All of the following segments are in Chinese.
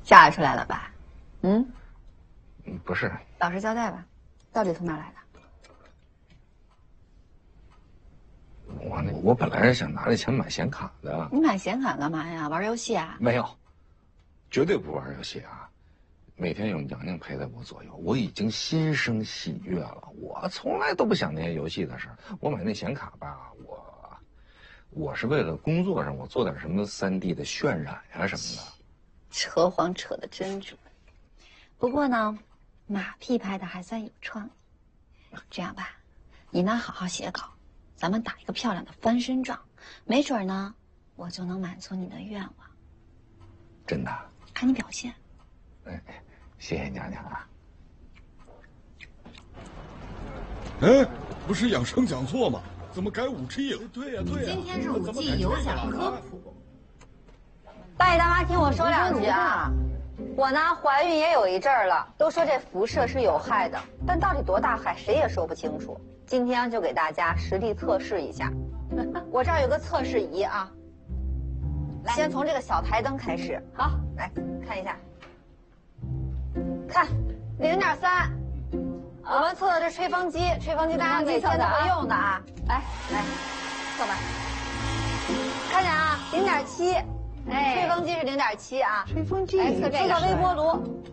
吓出来了吧？嗯， 不是。 老实交代吧，到底从哪儿来的？ 我本来是想拿这钱买显卡的。 你买显卡干嘛呀？玩游戏啊？ 没有，绝对不玩游戏啊！每天有娘娘陪在我左右，我已经心生喜悦了。我从来都不想那些游戏的事儿。我买那显卡吧，我是为了工作上我做点什么3D 的渲染呀什么的。 扯谎扯得真准。不过呢，马屁拍的还算有创意。这样吧，你呢好好写稿。咱们打一个漂亮的翻身仗，没准呢，我就能满足你的愿望。 真的？ 看你表现。 谢谢娘娘啊。 哎，不是养生讲座吗？怎么改5G 了？对呀。 今天是5G有奖科普。 大爷大妈，听我说2句啊！我呢怀孕也有一阵儿了，都说这辐射是有害的，但到底多大害谁也说不清楚。今天就给大家实地测试一下。我这儿有个测试仪啊，先从这个小台灯开始。好，来看一下，看0.3。我们测的这吹风机，大家每天都会用的啊。来，测吧。看见啊，0.7。吹风机是0.7啊。 吹风机。 来测这个微波炉，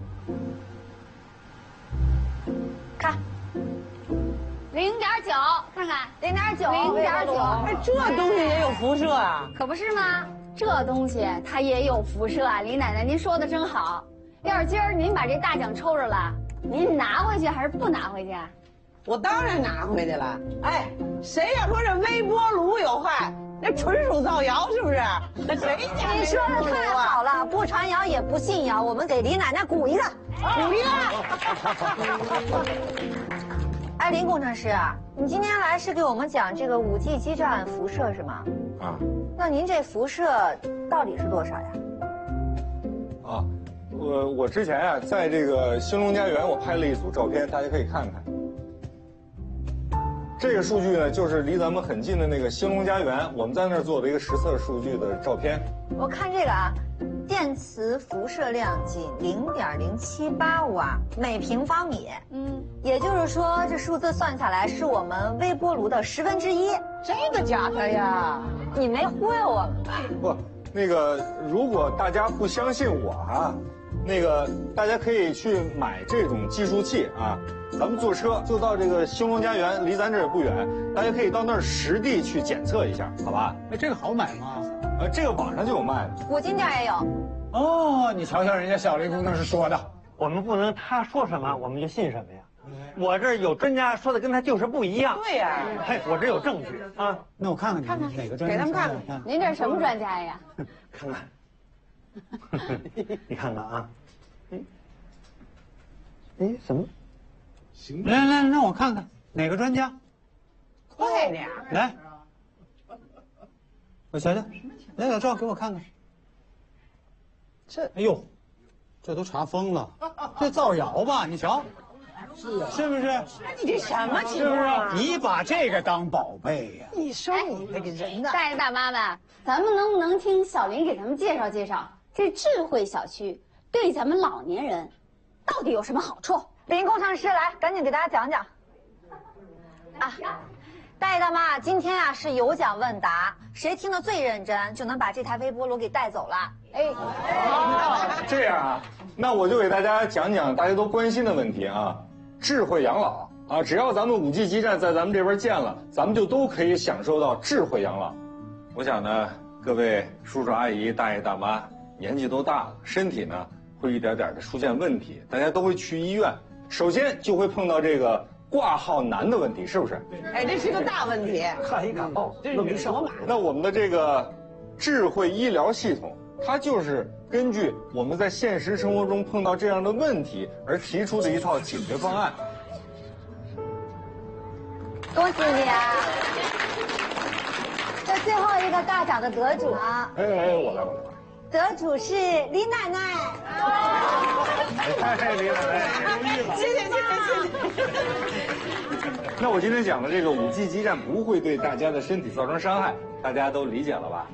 看。0.9，看看0.9， 哎，这东西也有辐射啊？ 可不是吗？这东西它也有辐射啊！李奶奶，您说的真好。要是今儿您把这大奖抽着了，您拿回去还是不拿回去？ 我当然拿回去了。哎，谁要说这微波炉有害，那纯属造谣，是不是？那谁家？ 你说的太好了，不传谣也不信谣，我们给李奶奶鼓一个，鼓一个。哎，林工程师，你今天来是给我们讲这个5G 基站辐射是吗？ 啊。 那您这辐射到底是多少呀？ 啊，我之前啊，在这个兴隆家园，我拍了一组照片，大家可以看看。这个数据呢，就是离咱们很近的那个兴隆家园，我们在那儿做的一个实测数据的照片。 我看这个啊，电磁辐射量仅0.078瓦每平方米。也就是说，这数字算下来是我们微波炉的1/10。 真的假的呀？ 你没忽悠我们吧？ 不，那个如果大家不相信我啊，那个大家可以去买这种计数器啊。咱们坐车就到这个兴隆家园，离咱这儿也不远，大家可以到那儿实地去检测一下，好吧？ 哎，这个好买吗？ 这个网上就有卖的 ，5金店也有。 哦，你瞧瞧人家小林工程师说的， 我们不能他说什么我们就信什么呀。我这有专家说的跟他就是不一样。 对呀， 嘿，我这有证据啊。 那我看看你哪个专家？ 给他们看看。 您这是什么专家呀？ 看看，你看看啊。哎，什么？ 行，来，让我看看哪个专家。 快点， 来，我瞧瞧，来老赵给我看看。哎呦，这都查封了，这造谣吧？你瞧。是不是？ 你这什么情况？是不啊？ 是？你把这个当宝贝呀？ 你说你这个人呐！ 大爷大妈们，咱们能不能听小林给咱们介绍介绍这智慧小区对咱们老年人到底有什么好处？ 林工程师，来，赶紧给大家讲讲。啊，大爷大妈，今天啊是有奖问答，谁听得最认真，就能把这台微波炉给带走了。 这样啊，那我就给大家讲讲大家都关心的问题啊。智慧养老啊，只要咱们5G 基站在咱们这边建了，咱们就都可以享受到智慧养老。我想呢，各位叔叔阿姨、大爷大妈年纪都大了，身体呢会一点点的出现问题，大家都会去医院，首先就会碰到这个挂号难的问题，是不是？ 哎，这是个大问题。 看一感冒， 这是什么码？ 那我们的这个智慧医疗系统，它就是根据我们在现实生活中碰到这样的问题而提出的一套解决方案。 恭喜你啊！这最后一个大奖的得主啊！ 我来。 得主是李奶奶。 李奶奶， 谢谢。 那我今天讲的这个5G 基站不会对大家的身体造成伤害，大家都理解了吧？